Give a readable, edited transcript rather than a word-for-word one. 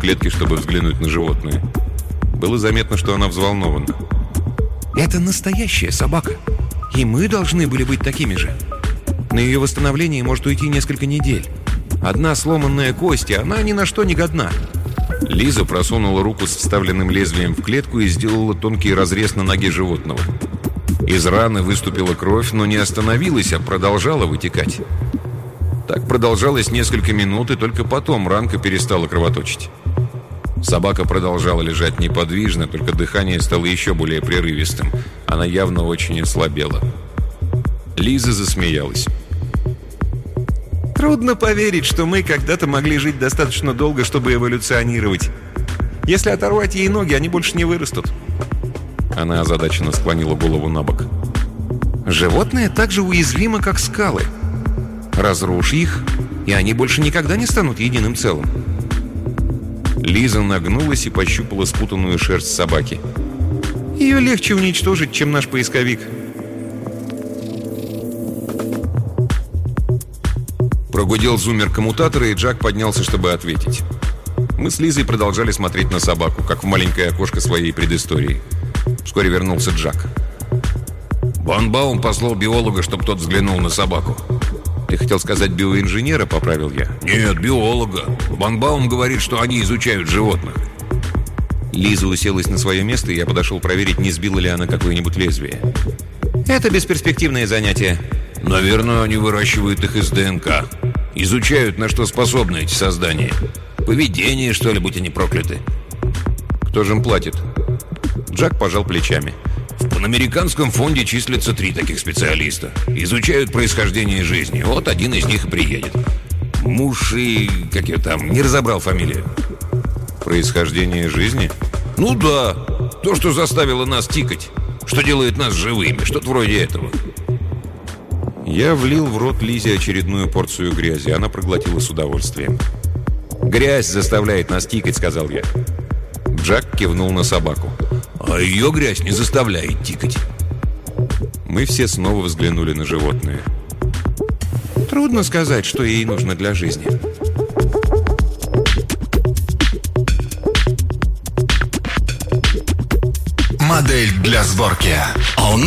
клетке, чтобы взглянуть на животное. Было заметно, что она взволнована. «Это настоящая собака, и мы должны были быть такими же. На ее восстановление может уйти несколько недель. Одна сломанная кость, и она ни на что не годна». Лиза просунула руку с вставленным лезвием в клетку и сделала тонкий разрез на ноге животного. Из раны выступила кровь, но не остановилась, а продолжала вытекать. Так продолжалось несколько минут, и только потом ранка перестала кровоточить. Собака продолжала лежать неподвижно, только дыхание стало еще более прерывистым. Она явно очень ослабела. Лиза засмеялась. «Трудно поверить, что мы когда-то могли жить достаточно долго, чтобы эволюционировать. Если оторвать ей ноги, они больше не вырастут». Она озадаченно склонила голову на бок. «Животные так же уязвимы, как скалы. Разрушь их, и они больше никогда не станут единым целым». Лиза нагнулась и пощупала спутанную шерсть собаки. «Ее легче уничтожить, чем наш поисковик». Прогудел зуммер коммутатора, и Джак поднялся, чтобы ответить. Мы с Лизой продолжали смотреть на собаку, как в маленькое окошко своей предыстории. Вскоре вернулся Джак. «Банбаум послал биолога, чтобы тот взглянул на собаку». «Ты хотел сказать биоинженера?» — поправил я. «Нет, биолога. Банбаум говорит, что они изучают животных». Лиза уселась на свое место, и я подошел проверить, не сбила ли она какое-нибудь лезвие. «Это бесперспективное занятие». «Наверное, они выращивают их из ДНК. Изучают, на что способны эти создания. Поведение, что ли, будь они прокляты». «Кто же им платит?» Джак пожал плечами. «В Панамериканском фонде числятся 3 таких специалиста. Изучают происхождение жизни. Вот один из них и приедет. Муж и... как я там... не разобрал фамилию». «Происхождение жизни?» «Ну да. То, что заставило нас тикать. Что делает нас живыми. Что-то вроде этого». Я влил в рот Лизе очередную порцию грязи. Она проглотила с удовольствием. «Грязь заставляет нас тикать», — сказал я. Джак кивнул на собаку. «А ее грязь не заставляет тикать». Мы все снова взглянули на животное. Трудно сказать, что ей нужно для жизни. Модель для сборки.